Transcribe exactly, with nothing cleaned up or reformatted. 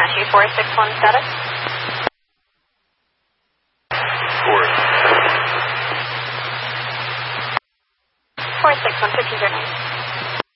Comanche four six one status. Four. four six one, fifteen zero nine.